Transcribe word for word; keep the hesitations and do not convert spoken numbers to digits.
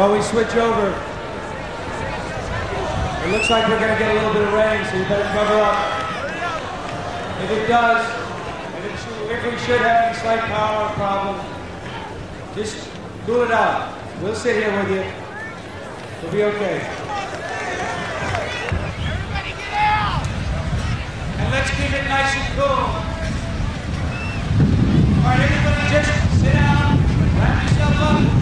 while we switch over. It looks like we're going to get a little bit of rain, so you better cover up. If it does, if, it should, if we should have any slight power problem, just cool it out. We'll sit here with you. We'll be okay. Everybody get out! And let's keep it nice and cool. All right, everybody just sit down, wrap yourself up.